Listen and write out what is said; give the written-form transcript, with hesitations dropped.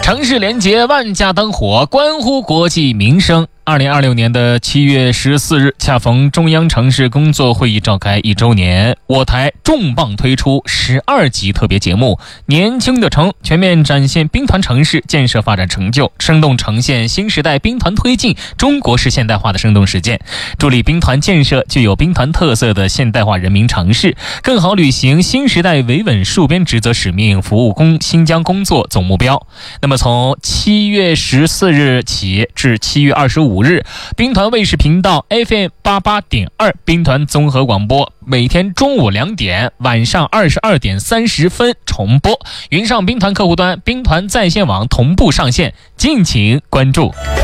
城市连接，万家灯火，关乎国计民生。2026年的7月14日，恰逢中央城市工作会议召开1周年，我台重磅推出12集特别节目《年轻的城》，全面展现兵团城市建设发展成就，生动呈现新时代兵团推进中国式现代化的生动实践，助力兵团建设具有兵团特色的现代化人民城市，更好履行新时代维稳戍边职责使命，服务新疆工作总目标。那么从7月14日起至7月25日，兵团卫视频道 FM88.2 兵团综合广播每天中午2点、晚上22点30分重播，云上兵团客户端、兵团在线网同步上线，敬请关注。